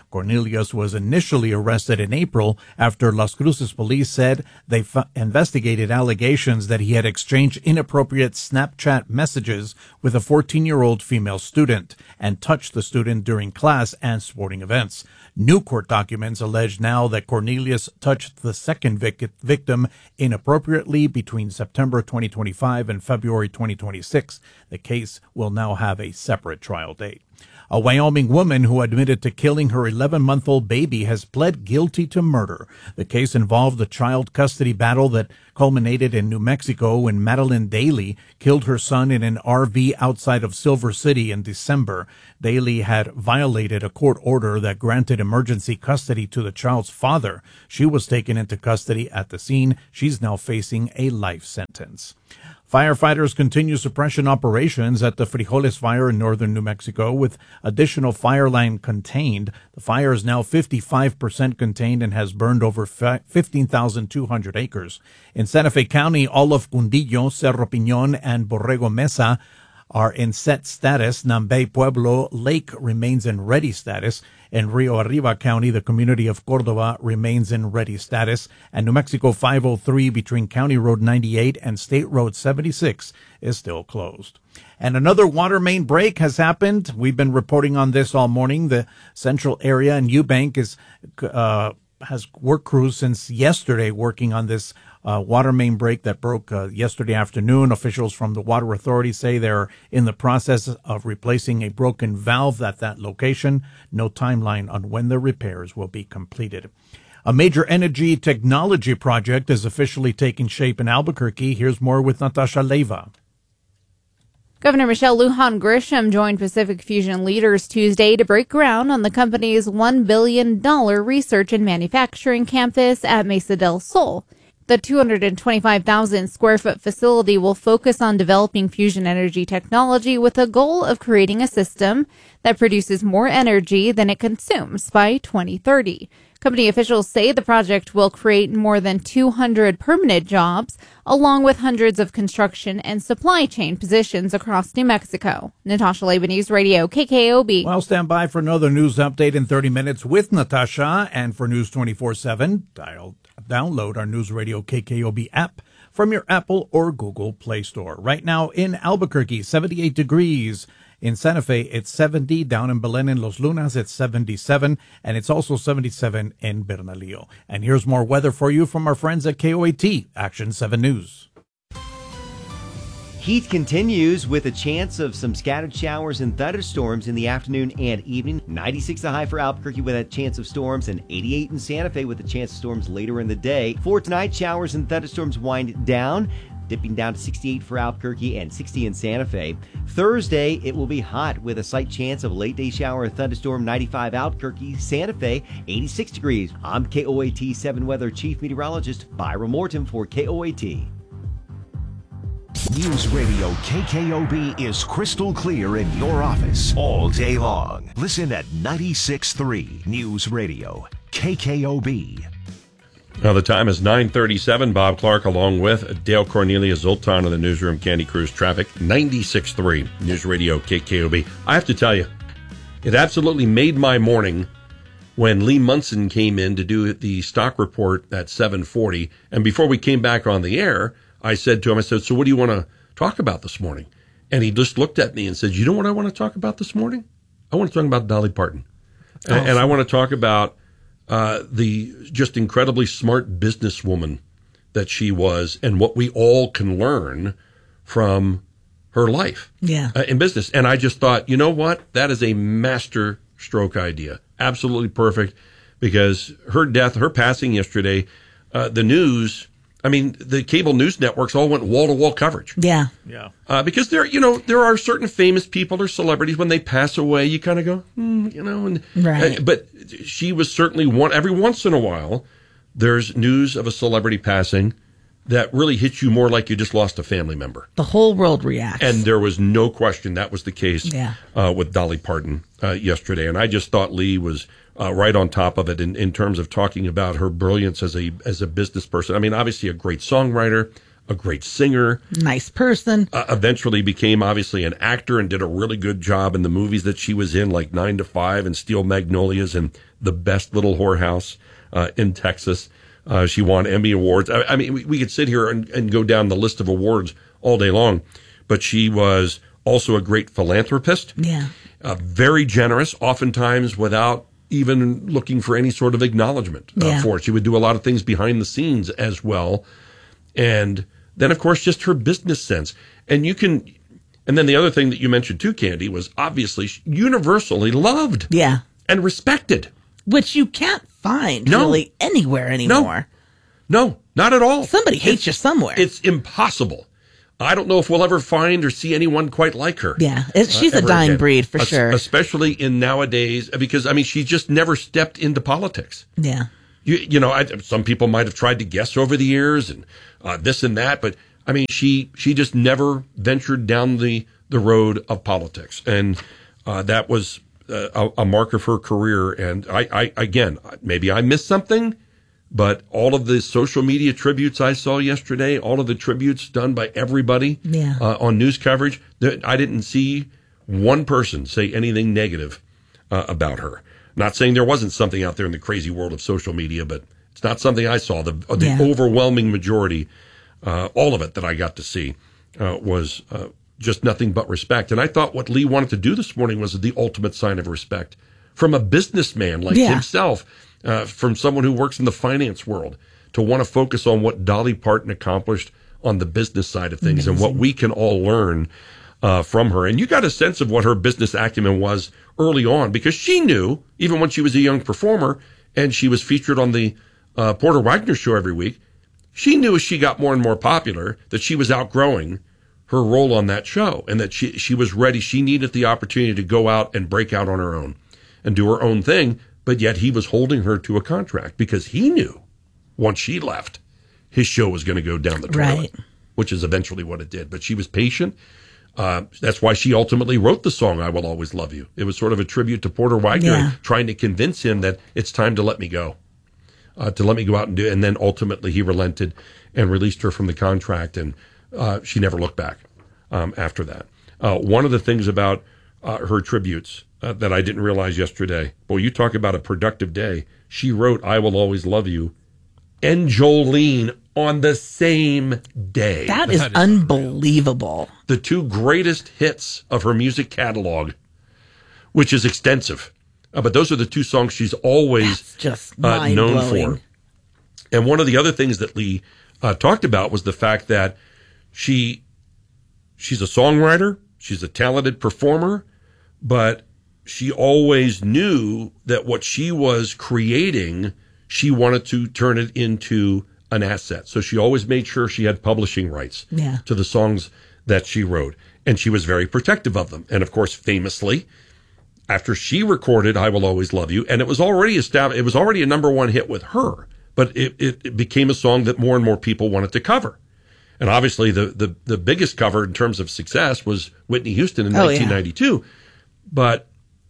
Cornelius was initially arrested in April after Las Cruces police said they f- investigated allegations that he had exchanged inappropriate Snapchat messages with a fourteen-year-old female student and touched the student during class and sporting events. New court documents allege now that Cornelius touched the second vic- victim inappropriately between September twenty twenty-five and February twenty twenty-six. The case will now have a separate trial date. A Wyoming woman who admitted to killing her eleven-month-old baby has pled guilty to murder. The case involved a child custody battle that culminated in New Mexico when Madeline Daly killed her son in an R V outside of Silver City in December. Daly had violated a court order that granted emergency custody to the child's father. She was taken into custody at the scene. She's now facing a life sentence. Firefighters continue suppression operations at the Frijoles fire in northern New Mexico with additional fire line contained. The fire is now fifty-five percent contained and has burned over fifteen thousand two hundred acres. In Santa Fe County, all of Cundillo, Cerro Piñón, and Borrego Mesa are in set status. Nambay Pueblo Lake remains in ready status. In Rio Arriba County, the community of Cordova remains in ready status. And New Mexico five oh three between County Road ninety-eight and State Road seventy-six is still closed. And another water main break has happened. We've been reporting on this all morning. The central area in Eubank is uh, has work crews since yesterday working on this Uh, water main break that broke uh, yesterday afternoon. Officials from the Water Authority say they're in the process of replacing a broken valve at that location. No timeline on when the repairs will be completed. A major energy technology project is officially taking shape in Albuquerque. Here's more with Natasha Leyva. Governor Michelle Lujan Grisham joined Pacific Fusion leaders Tuesday to break ground on the company's one billion dollars research and manufacturing campus at Mesa del Sol. The two hundred twenty-five thousand square foot facility will focus on developing fusion energy technology with a goal of creating a system that produces more energy than it consumes by twenty thirty. Company officials say the project will create more than two hundred permanent jobs, along with hundreds of construction and supply chain positions across New Mexico. Natasha Leyva, News Radio, K K O B. Well, stand by for another news update in thirty minutes with Natasha. And for News twenty-four seven, dial download our News Radio K K O B app from your Apple or Google Play Store. Right now in Albuquerque, seventy-eight degrees. In Santa Fe, it's seventy. Down in Belen and Los Lunas, it's seventy-seven. And it's also seventy-seven in Bernalillo. And here's more weather for you from our friends at K O A T, Action seven News. Heat continues with a chance of some scattered showers and thunderstorms in the afternoon and evening. ninety-six the high for Albuquerque with a chance of storms, and eighty-eight in Santa Fe with a chance of storms later in the day. For tonight, showers and thunderstorms wind down, dipping down to sixty-eight for Albuquerque and sixty in Santa Fe. Thursday, it will be hot with a slight chance of late day shower and thunderstorm. ninety-five Albuquerque, Santa Fe, eighty-six degrees. I'm K O A T seven Weather Chief Meteorologist Byron Morton for K O A T. News Radio K K O B is crystal clear in your office all day long. Listen at ninety-six point three News Radio K K O B. Now the time is nine thirty-seven. Bob Clark along with Dale Cornelia Zoltan of the newsroom, Candy Cruise Traffic, ninety-six point three News Radio K K O B. I have to tell you, it absolutely made my morning when Lee Munson came in to do the stock report at seven forty. And before we came back on the air, I said to him, I said, so what do you want to talk about this morning? And he just looked at me and said, you know what I want to talk about this morning? I want to talk about Dolly Parton. Oh, and, and I want to talk about uh, the just incredibly smart businesswoman that she was and what we all can learn from her life yeah. uh, in business. And I just thought, you know what? That is a master stroke idea. Absolutely perfect, because her death, her passing yesterday, uh, the news... I mean, the cable news networks all went wall-to-wall coverage. Yeah. Yeah. Uh, because there, you know, there are certain famous people or celebrities, when they pass away, you kind of go, hmm, you know. And, right. Uh, but she was certainly one, every once in a while, there's news of a celebrity passing that really hits you more like you just lost a family member. The whole world reacts. And there was no question that was the case yeah. uh, with Dolly Parton uh, yesterday. And I just thought Lee was uh, right on top of it in, in terms of talking about her brilliance as a as a business person. I mean, obviously a great songwriter, a great singer, nice person. Uh, eventually became obviously an actor and did a really good job in the movies that she was in, like Nine to Five and Steel Magnolias and The Best Little Whorehouse uh, in Texas. Uh, she won Emmy Awards. I, I mean, we, we could sit here and, and go down the list of awards all day long, but she was also a great philanthropist. Yeah. Uh, very generous, oftentimes without even looking for any sort of acknowledgement uh, Yeah. for it. She would do a lot of things behind the scenes as well. And then, of course, just her business sense. And you can, and then the other thing that you mentioned too, Candy, was obviously universally loved. Yeah. And respected. Which you can't find No. really anywhere anymore. No, no, not at all. Somebody hates It's- you somewhere. It's impossible. I don't know if we'll ever find or see anyone quite like her. Yeah, it, she's uh, a ever dying again. breed for Es- sure. Especially in nowadays, because, I mean, she just never stepped into politics. Yeah. You, you know, I, some people might have tried to guess over the years and uh, this and that, but I mean, she she just never ventured down the, the road of politics, and uh, that was uh, a, a mark of her career. And I, I, again, maybe I missed something, but all of the social media tributes I saw yesterday, all of the tributes done by everybody Yeah. uh, on news coverage, that I didn't see one person say anything negative uh, about her. Not saying there wasn't something out there in the crazy world of social media, but it's not something I saw. The, the Yeah. overwhelming majority, uh, all of it that I got to see, uh, was uh, just nothing but respect. And I thought what Lee wanted to do this morning was the ultimate sign of respect from a businessman like Yeah. himself, uh, from someone who works in the finance world, to want to focus on what Dolly Parton accomplished on the business side of things and what we can all learn uh, from her. And you got a sense of what her business acumen was early on, because she knew, even when she was a young performer and she was featured on the uh, Porter Wagner show every week, she knew as she got more and more popular that she was outgrowing her role on that show, and that she, she was ready. She needed the opportunity to go out and break out on her own and do her own thing. But yet he was holding her to a contract because he knew once she left, his show was going to go down the toilet, Right. which is eventually what it did. But she was patient. Uh, that's why she ultimately wrote the song, I Will Always Love You. It was sort of a tribute to Porter Wagner, Yeah. trying to convince him that it's time to let me go, uh, to let me go out and do it. And then ultimately he relented and released her from the contract, and uh, she never looked back um, after that. Uh, one of the things about uh, her tributes uh, that I didn't realize yesterday, boy, you talk about a productive day. She wrote I Will Always Love You and Jolene on the same day. That is, That is unbelievable. the two greatest hits of her music catalog, which is extensive. Uh, but those are the two songs she's always That's just uh, known mind-blowing. for. And one of the other things that Lee uh, talked about was the fact that she she's a songwriter, she's a talented performer, but she always knew that what she was creating, she wanted to turn it into an asset. So she always made sure she had publishing rights Yeah. to the songs that she wrote. And she was very protective of them. And of course, famously, after she recorded I Will Always Love You, and it was already established, it was already a number one hit with her, but it, it, it became a song that more and more people wanted to cover. And obviously the, the, the biggest cover in terms of success was Whitney Houston in Oh, nineteen ninety-two. But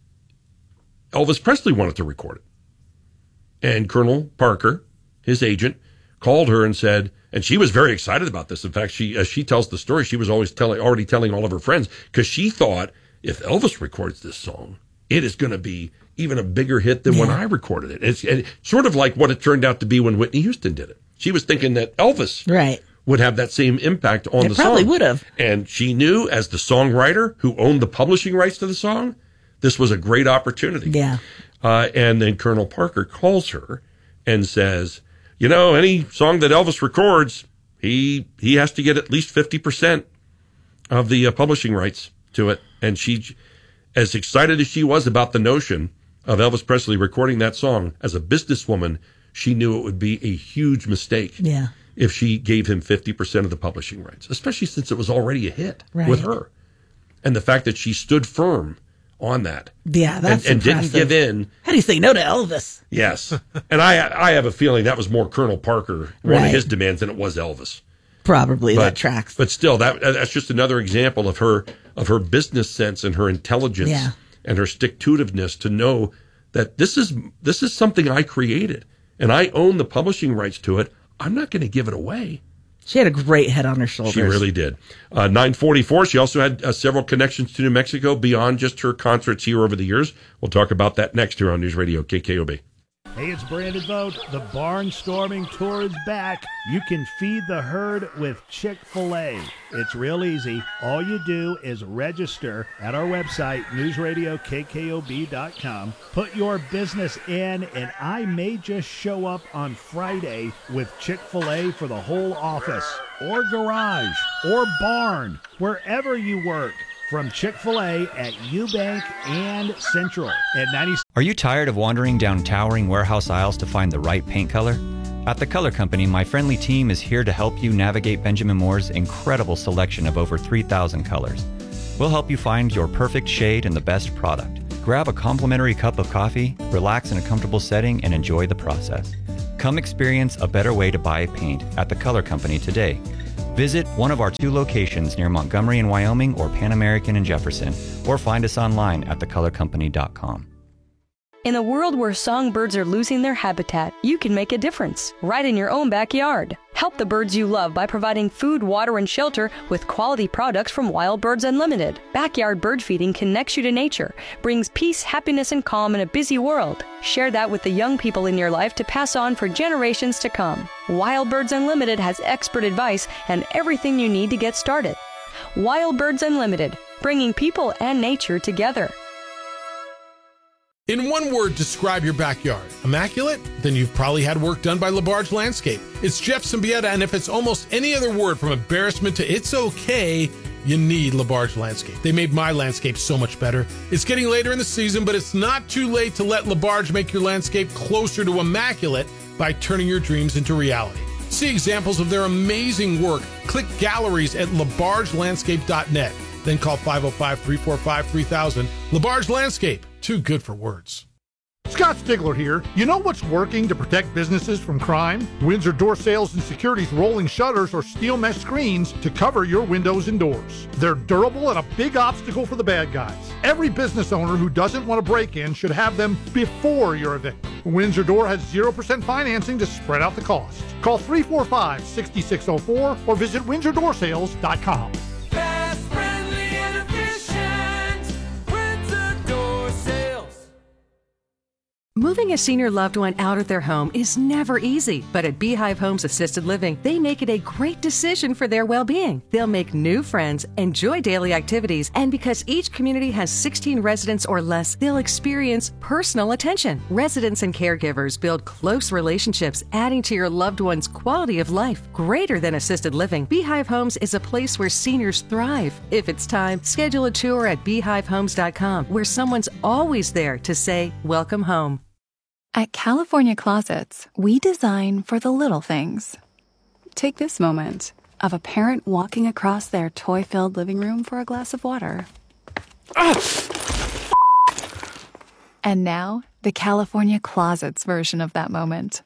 Elvis Presley wanted to record it. And Colonel Parker, his agent, called her and said, and she was very excited about this. In fact, she, as she tells the story, she was always telling, already telling all of her friends, because she thought if Elvis records this song, it is going to be even a bigger hit than when Yeah. I recorded it. It's and sort of like what it turned out to be when Whitney Houston did it. She was thinking that Elvis Right. would have that same impact on It the probably song. would have. And she knew, as the songwriter who owned the publishing rights to the song, this was a great opportunity. Yeah. Uh, and then Colonel Parker calls her and says, you know, any song that Elvis records, he he has to get at least fifty percent of the uh, publishing rights to it. And she, as excited as she was about the notion of Elvis Presley recording that song, as a businesswoman, she knew it would be a huge mistake Yeah. if she gave him fifty percent of the publishing rights, especially since it was already a hit Right. with her. And the fact that she stood firm on that. Yeah, that's and, and didn't impressive. give in. How do you say no to Elvis? Yes. And I I have a feeling that was more Colonel Parker, one Right. of his demands, than it was Elvis. Probably But, that tracks. but still, that that's just another example of her of her business sense and her intelligence Yeah. and her stick-to-itiveness to know that this is this is something I created and I own the publishing rights to it. I'm not going to give it away. She had a great head on her shoulders. She really did. Uh, nine forty-four, she also had uh, several connections to New Mexico beyond just her concerts here over the years. We'll talk about that next here on News Radio K K O B. Hey, it's Brandon Vogt. The Barnstorming Tour is back. You can feed the herd with Chick-fil-A. It's real easy. All you do is register at our website, news radio k k o b dot com. Put your business in, and I may just show up on Friday with Chick-fil-A for the whole office, or garage, or barn, wherever you work. From Chick-fil-A at Eubank and Central at ninety. Are you tired of wandering down towering warehouse aisles to find the right paint color? At The Color Company, my friendly team is here to help you navigate Benjamin Moore's incredible selection of over three thousand colors. We'll help you find your perfect shade and the best product. Grab a complimentary cup of coffee, relax in a comfortable setting, and enjoy the process. Come experience a better way to buy paint at The Color Company today. Visit one of our two locations near Montgomery in Wyoming or Pan American in Jefferson, or find us online at the color company dot com. In a world where songbirds are losing their habitat, you can make a difference right in your own backyard. Help the birds you love by providing food, water, and shelter with quality products from Wild Birds Unlimited. Backyard bird feeding connects you to nature, brings peace, happiness, and calm in a busy world. Share that with the young people in your life to pass on for generations to come. Wild Birds Unlimited has expert advice and everything you need to get started. Wild Birds Unlimited, bringing people and nature together. In one word, describe your backyard. Immaculate? Then you've probably had work done by LaBarge Landscape. It's Jeff Symbieta, and if it's almost any other word from embarrassment to it's okay, you need LaBarge Landscape. They made my landscape so much better. It's getting later in the season, but it's not too late to let LaBarge make your landscape closer to immaculate by turning your dreams into reality. See examples of their amazing work. Click galleries at labarge landscape dot net. Then call five oh five, three four five, three thousand. LaBarge Landscape. Too good for words. Scott Stigler here. You know what's working to protect businesses from crime? Windsor Door Sales and Security's rolling shutters or steel mesh screens to cover your windows and doors. They're durable and a big obstacle for the bad guys. Every business owner who doesn't want to break in should have them before you're a victim. Windsor Door has zero percent financing to spread out the cost. Call three four five, six six zero four or visit windsor door sales dot com. Moving a senior loved one out of their home is never easy, but at Beehive Homes Assisted Living, they make it a great decision for their well-being. They'll make new friends, enjoy daily activities, and because each community has sixteen residents or less, they'll experience personal attention. Residents and caregivers build close relationships, adding to your loved one's quality of life. Greater than assisted living, Beehive Homes is a place where seniors thrive. If it's time, schedule a tour at beehive homes dot com, where someone's always there to say, welcome home. At California Closets, we design for the little things. Take this moment of a parent walking across their toy-filled living room for a glass of water. And now, the California Closets version of that moment.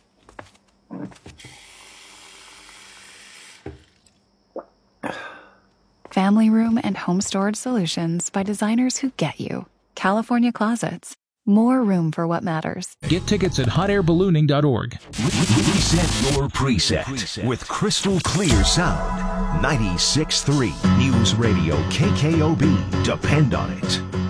Family room and home storage solutions by designers who get you. California Closets. More room for what matters. Get tickets at hot air ballooning dot org. Reset your preset with crystal clear sound. ninety-six point three News Radio K K O B. Depend on it.